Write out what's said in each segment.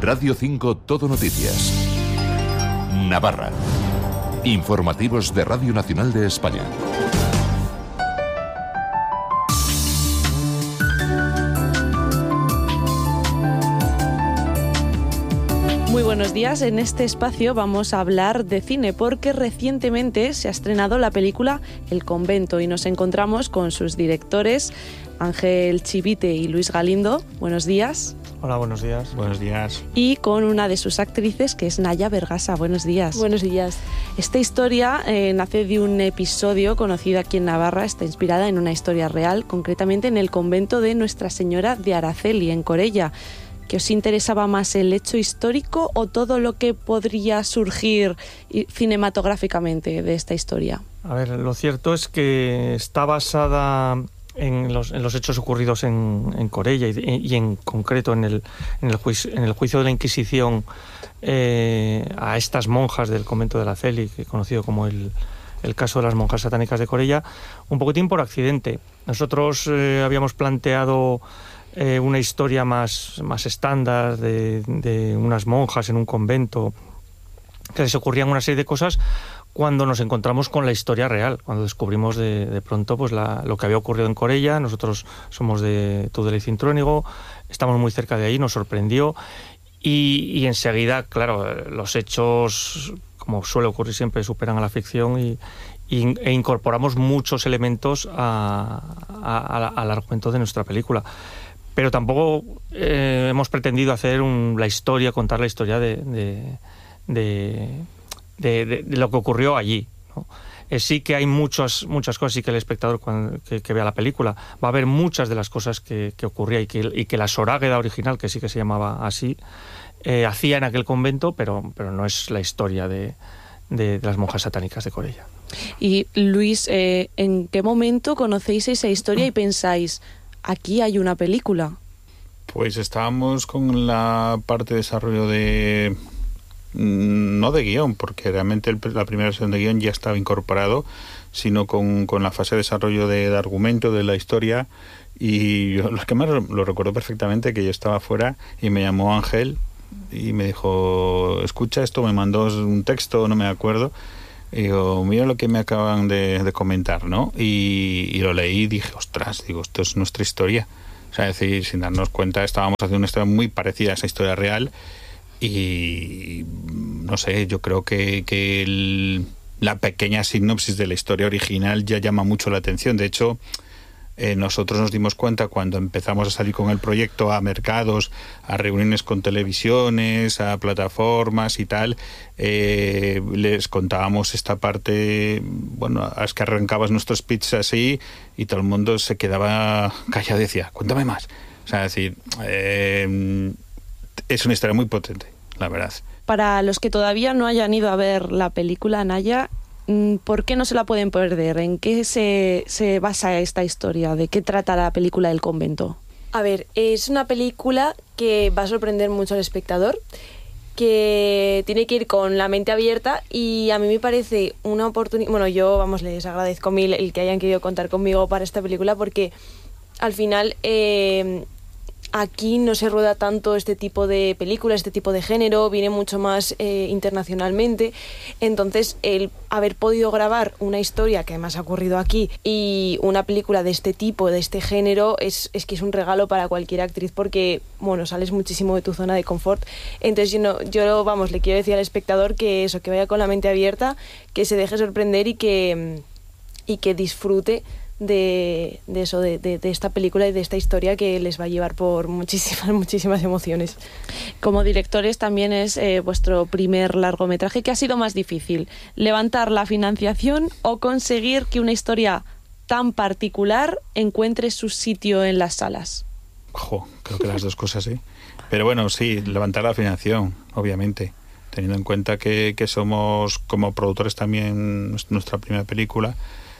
Radio 5 Todo Noticias. Navarra. Informativos de Radio Nacional de España. Muy buenos días. En este espacio vamos a hablar de cine porque recientemente se ha estrenado la película El Convento y nos encontramos con sus directores Ángel Chivite y Luis Galindo. Buenos días. Hola, buenos días. Buenos días. Y con una de sus actrices que es Naya Vergasa. Buenos días. Buenos días. Esta historia nace de un episodio conocido aquí en Navarra. Está inspirada en una historia real, concretamente en el convento de Nuestra Señora de Araceli, en Corella. ¿Que os interesaba más el hecho histórico o todo lo que podría surgir cinematográficamente de esta historia? A ver, lo cierto es que está basada en los hechos ocurridos en Corella y en concreto en el juicio de la Inquisición a estas monjas del convento de Araceli, conocido como el caso de las monjas satánicas de Corella, un poquitín por accidente. Nosotros habíamos planteado una historia más estándar de unas monjas en un convento, que les ocurrían una serie de cosas cuando nos encontramos con la historia real, cuando descubrimos de pronto pues lo que había ocurrido en Corella. Nosotros somos de Tudela y Cintruénigo, estamos muy cerca de ahí, nos sorprendió y enseguida, claro, los hechos, como suele ocurrir siempre, superan a la ficción e incorporamos muchos elementos al argumento de nuestra película. Pero tampoco hemos pretendido hacer contar la historia de lo que ocurrió allí, ¿no? Sí que hay muchas cosas, y que el espectador que vea la película va a ver muchas de las cosas que ocurría y que la Sorágueda original, que sí que se llamaba así, hacía en aquel convento, pero no es la historia de las monjas satánicas de Corella. Y Luis, ¿en qué momento conocéis esa historia y pensáis, aquí hay una película? Pues estábamos con la parte de desarrollo no de guión, porque realmente la primera versión de guión ya estaba incorporado, sino con la fase de desarrollo de argumento de la historia. Y yo, lo que más lo recuerdo perfectamente, que yo estaba fuera y me llamó Ángel y me dijo, escucha esto, me mandó un texto, no me acuerdo. Y digo, mira lo que me acaban de comentar, ¿no? Y lo leí y dije, ostras, esto es nuestra historia. O sea, es decir, sin darnos cuenta, estábamos haciendo una historia muy parecida a esa historia real. Y no sé, yo creo que la pequeña sinopsis de la historia original ya llama mucho la atención. De hecho, nosotros nos dimos cuenta cuando empezamos a salir con el proyecto a mercados, a reuniones con televisiones, a plataformas y tal, les contábamos esta parte, bueno, es que arrancabas nuestros speech así y todo el mundo se quedaba callado y decía, cuéntame más. O sea, es decir, es una historia muy potente, la verdad. Para los que todavía no hayan ido a ver la película, Naya, ¿por qué no se la pueden perder? ¿En qué se basa esta historia? ¿De qué trata la película El Convento? A ver, es una película que va a sorprender mucho al espectador, que tiene que ir con la mente abierta, y a mí me parece una oportunidad. Bueno, yo, les agradezco mil el que hayan querido contar conmigo para esta película, porque al final aquí no se rueda tanto este tipo de películas, este tipo de género, viene mucho más internacionalmente. Entonces, el haber podido grabar una historia que además ha ocurrido aquí y una película de este tipo, de este género, es que es un regalo para cualquier actriz, porque, bueno, sales muchísimo de tu zona de confort. Entonces, yo le quiero decir al espectador que vaya con la mente abierta, que se deje sorprender y que disfrute de esta película y de esta historia, que les va a llevar por muchísimas emociones. Como directores también es vuestro primer largometraje. ¿Qué ha sido más difícil? ¿Levantar la financiación o conseguir que una historia tan particular encuentre su sitio en las salas? Creo que las dos cosas, sí. Pero bueno, sí, levantar la financiación, obviamente, teniendo en cuenta que somos como productores también nuestra primera película.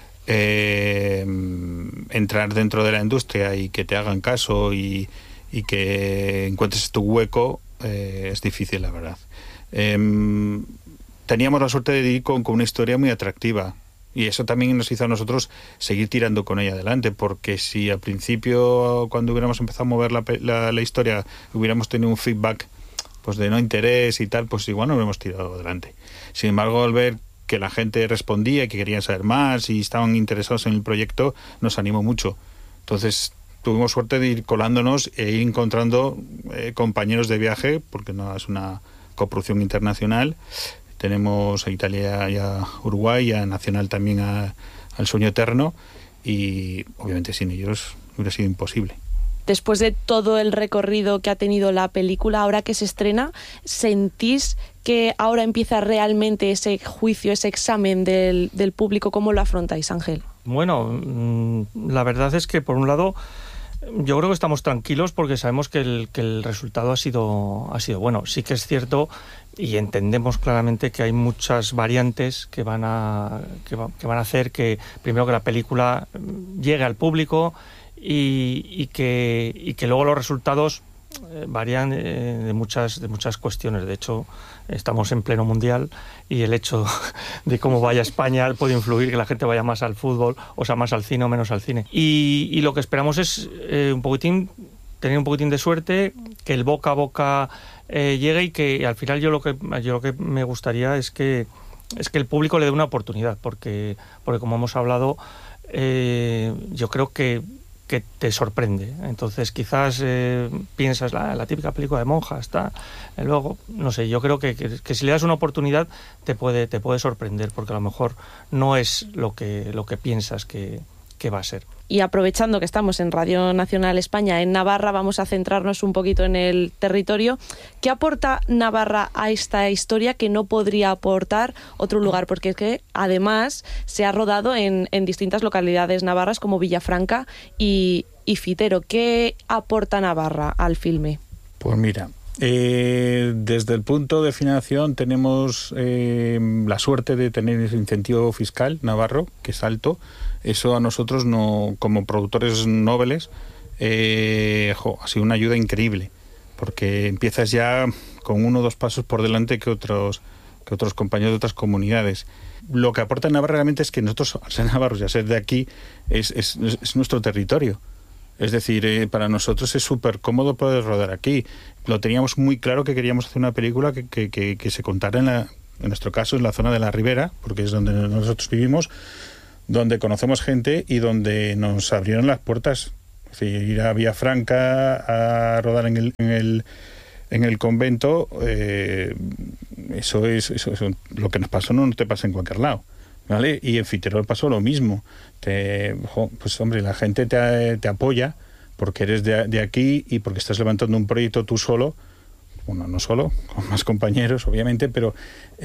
Entrar dentro de la industria y que te hagan caso y que encuentres tu hueco es difícil, la verdad. Teníamos la suerte de ir con una historia muy atractiva, y eso también nos hizo a nosotros seguir tirando con ella adelante, porque si al principio, cuando hubiéramos empezado a mover la historia, hubiéramos tenido un feedback pues de no interés y tal, pues igual no lo hemos tirado adelante. Sin embargo, al ver que la gente respondía, que querían saber más y estaban interesados en el proyecto, nos animó mucho. Entonces tuvimos suerte de ir colándonos e ir encontrando compañeros de viaje, porque no es una coproducción internacional. Tenemos a Italia y a Uruguay, a Nacional también al Sueño Eterno, y obviamente sin ellos hubiera sido imposible. Después de todo el recorrido que ha tenido la película, ahora que se estrena, ¿sentís que ahora empieza realmente ese juicio, ese examen del público? ¿Cómo lo afrontáis, Ángel? Bueno, la verdad es que por un lado yo creo que estamos tranquilos porque sabemos que el resultado ha sido bueno. Sí que es cierto y entendemos claramente que hay muchas variantes que van a hacer que primero que la película llegue al público y que luego los resultados varían de muchas cuestiones. De hecho, estamos en pleno mundial y el hecho de cómo vaya España puede influir que la gente vaya más al fútbol, o sea, más al cine o menos al cine. Y lo que esperamos es tener un poquitín de suerte, que el boca a boca llegue y que al final yo lo que me gustaría es que el público le dé una oportunidad, porque como hemos hablado, yo creo que te sorprende. Entonces quizás piensas la típica película de monjas, luego, no sé, yo creo que si le das una oportunidad te puede sorprender, porque a lo mejor no es lo que piensas que va a ser. Y aprovechando que estamos en Radio Nacional España, en Navarra, vamos a centrarnos un poquito en el territorio. ¿Qué aporta Navarra a esta historia que no podría aportar otro lugar? Porque es que además se ha rodado en distintas localidades navarras como Villafranca y Fitero. ¿Qué aporta Navarra al filme? Pues mira, desde el punto de financiación tenemos la suerte de tener ese incentivo fiscal navarro, que es alto. Eso a nosotros, no, como productores nobles, ha sido una ayuda increíble, porque empiezas ya con 1 o 2 pasos por delante que otros compañeros de otras comunidades. Lo que aporta Navarra realmente es que nosotros, al ser navarros y al ser de aquí, es nuestro territorio. Es decir, para nosotros es súper cómodo poder rodar aquí. Lo teníamos muy claro que queríamos hacer una película que se contara en nuestro caso, en la zona de la Ribera, porque es donde nosotros vivimos, donde conocemos gente y donde nos abrieron las puertas. Es decir, ir a Villafranca a rodar en el convento, eso lo que nos pasó no te pasa en cualquier lado, ¿vale? Y en Fitero pasó lo mismo. Pues hombre, la gente te apoya porque eres de aquí y porque estás levantando un proyecto tú solo. Bueno, no solo, con más compañeros, obviamente, pero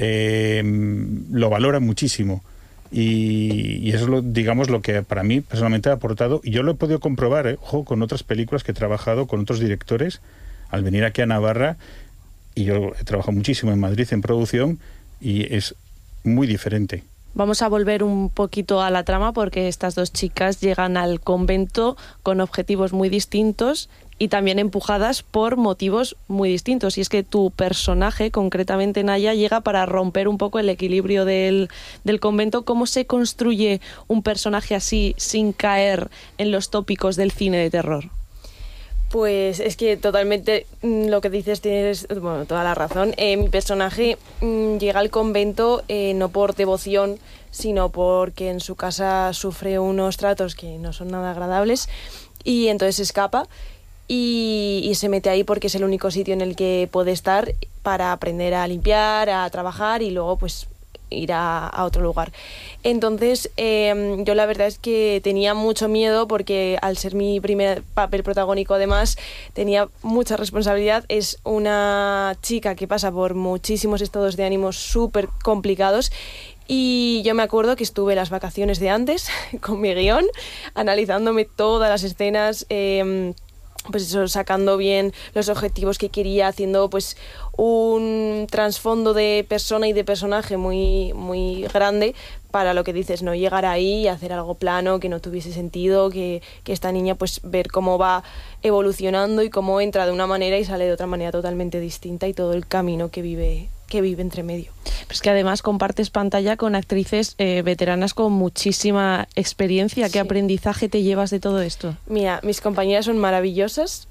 lo valora muchísimo. Y eso es digamos lo que para mí personalmente ha aportado, y yo lo he podido comprobar con otras películas que he trabajado con otros directores al venir aquí a Navarra, y yo he trabajado muchísimo en Madrid en producción y es muy diferente. Vamos a volver un poquito a la trama, porque estas dos chicas llegan al convento con objetivos muy distintos y también empujadas por motivos muy distintos. Y es que tu personaje, concretamente Naya, llega para romper un poco el equilibrio del convento. ¿Cómo se construye un personaje así sin caer en los tópicos del cine de terror? Pues es que totalmente lo que dices tienes toda la razón. Mi personaje llega al convento no por devoción, sino porque en su casa sufre unos tratos que no son nada agradables, y entonces escapa y se mete ahí porque es el único sitio en el que puede estar para aprender a limpiar, a trabajar y luego pues ir a otro lugar. Entonces yo la verdad es que tenía mucho miedo, porque al ser mi primer papel protagónico además tenía mucha responsabilidad. Es una chica que pasa por muchísimos estados de ánimo súper complicados, y yo me acuerdo que estuve las vacaciones de antes con mi guión analizándome todas las escenas, pues eso, sacando bien los objetivos que quería, haciendo pues un trasfondo de persona y de personaje muy, muy grande para lo que dices, no llegar ahí y hacer algo plano, que no tuviese sentido, que esta niña pues ver cómo va evolucionando y cómo entra de una manera y sale de otra manera totalmente distinta, y todo el camino que vive que vive entre medio. Pues que además compartes pantalla con actrices veteranas con muchísima experiencia. ¿Qué Sí. aprendizaje te llevas de todo esto? Mira, mis compañeras son maravillosas.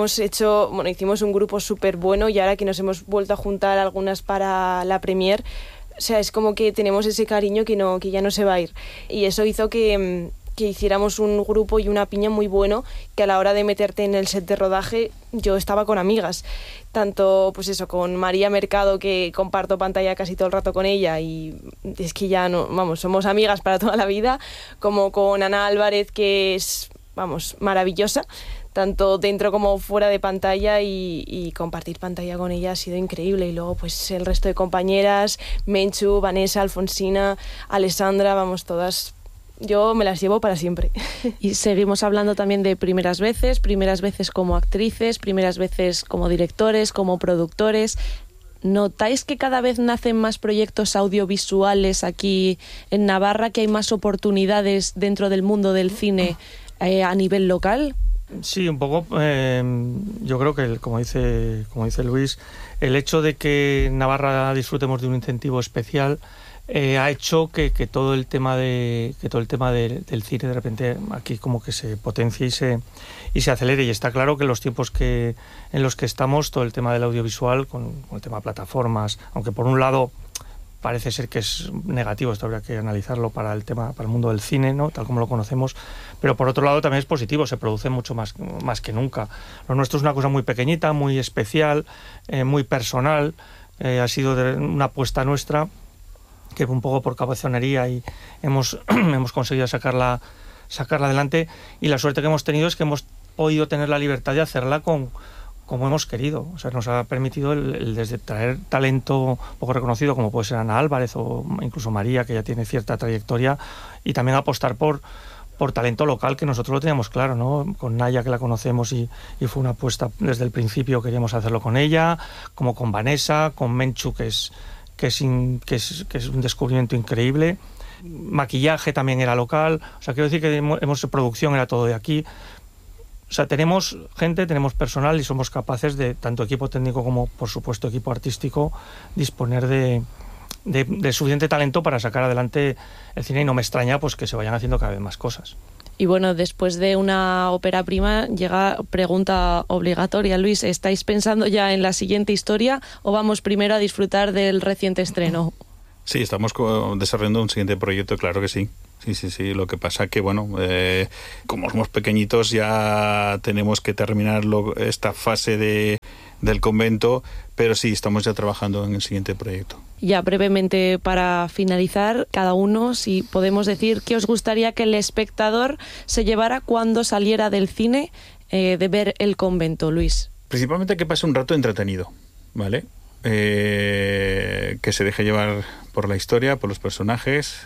Hicimos un grupo súper bueno y ahora que nos hemos vuelto a juntar algunas para la premier, o sea, es como que tenemos ese cariño que ya no se va a ir. Y eso hizo que hiciéramos un grupo y una piña muy bueno, que a la hora de meterte en el set de rodaje yo estaba con amigas, tanto pues eso, con María Mercado, que comparto pantalla casi todo el rato con ella y es que ya no, vamos, somos amigas para toda la vida, como con Ana Álvarez, que es, vamos, maravillosa, tanto dentro como fuera de pantalla, y compartir pantalla con ella ha sido increíble. Y luego pues el resto de compañeras, Menchu, Vanessa, Alfonsina, Alessandra, vamos, todas, yo me las llevo para siempre. Y seguimos hablando también de primeras veces como actrices, primeras veces como directores, como productores. ¿Notáis que cada vez nacen más proyectos audiovisuales aquí en Navarra, que hay más oportunidades dentro del mundo del cine a nivel local? Sí, un poco. Yo creo que, como dice Luis, el hecho de que en Navarra disfrutemos de un incentivo especial ha hecho que todo el tema del cine de repente aquí como que se potencie y se acelere. Y está claro que en los tiempos en los que estamos, todo el tema del audiovisual, con el tema de plataformas, aunque por un lado parece ser que es negativo, esto habría que analizarlo para el mundo del cine, ¿no?, tal como lo conocemos, pero por otro lado también es positivo, se produce mucho más que nunca. Lo nuestro es una cosa muy pequeñita, muy especial, muy personal, ha sido una apuesta nuestra, que un poco por cabezonería y hemos conseguido sacarla adelante, y la suerte que hemos tenido es que hemos podido tener la libertad de hacerla como hemos querido. O sea, nos ha permitido el desde traer talento poco reconocido, como puede ser Ana Álvarez o incluso María, que ya tiene cierta trayectoria, y también apostar por talento local, que nosotros lo teníamos claro, ¿no? Con Naya, que la conocemos y fue una apuesta desde el principio, queríamos hacerlo con ella, como con Vanessa, con Menchu, que es un descubrimiento increíble. Maquillaje también era local, o sea, quiero decir que producción era todo de aquí. O sea, tenemos gente, tenemos personal y somos capaces de, tanto equipo técnico como, por supuesto, equipo artístico, disponer de suficiente talento para sacar adelante el cine, y no me extraña pues que se vayan haciendo cada vez más cosas. Y bueno, después de una ópera prima llega pregunta obligatoria. Luis, ¿estáis pensando ya en la siguiente historia o vamos primero a disfrutar del reciente estreno? Sí, estamos desarrollando un siguiente proyecto, claro que sí. Sí. Lo que pasa que, bueno, como somos pequeñitos ya tenemos que terminar esta fase del convento, pero sí, estamos ya trabajando en el siguiente proyecto. Ya brevemente, para finalizar, cada uno, si podemos decir, ¿qué os gustaría que el espectador se llevara cuando saliera del cine de ver el convento, Luis? Principalmente que pase un rato entretenido, ¿vale? Que se deje llevar por la historia, por los personajes,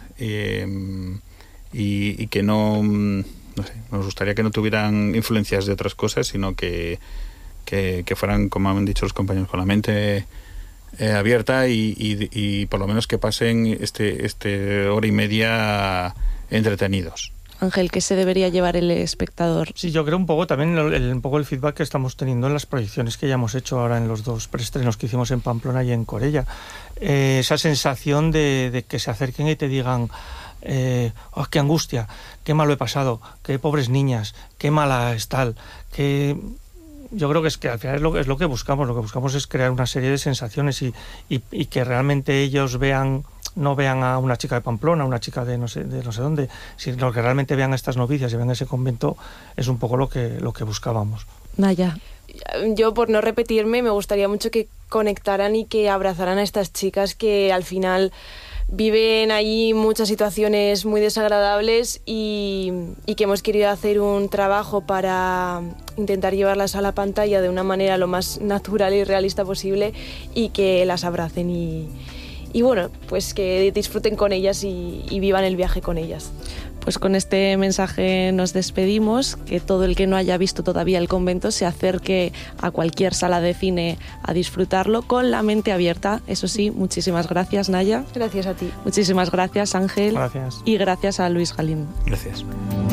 y que no sé, nos gustaría que no tuvieran influencias de otras cosas, sino que fueran, como han dicho los compañeros, con la mente abierta y por lo menos que pasen este hora y media entretenidos. Ángel, ¿qué se debería llevar el espectador? Sí, yo creo un poco también el feedback que estamos teniendo en las proyecciones que ya hemos hecho ahora en los 2 preestrenos que hicimos en Pamplona y en Corella. Esa sensación de que se acerquen y te digan oh, qué angustia, qué malo he pasado, qué pobres niñas, qué mala es tal, que... Yo creo que al final es lo que buscamos. Lo que buscamos es crear una serie de sensaciones y que realmente ellos no vean a una chica de Pamplona, a una chica de no sé dónde, sino que realmente vean a estas novicias y vean ese convento. Es un poco lo que buscábamos. Naya. Yo, por no repetirme, me gustaría mucho que conectaran y que abrazaran a estas chicas que al final viven ahí muchas situaciones muy desagradables y que hemos querido hacer un trabajo para intentar llevarlas a la pantalla de una manera lo más natural y realista posible y que las abracen y bueno, pues que disfruten con ellas y vivan el viaje con ellas. Pues con este mensaje nos despedimos, que todo el que no haya visto todavía el convento se acerque a cualquier sala de cine a disfrutarlo con la mente abierta. Eso sí, muchísimas gracias, Naya. Gracias a ti. Muchísimas gracias, Ángel. Gracias. Y gracias a Luis Galín. Gracias.